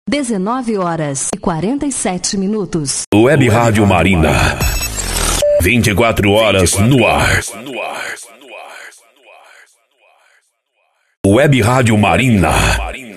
19h47. Web Rádio Marina. 24 horas no ar. Web Rádio Marina.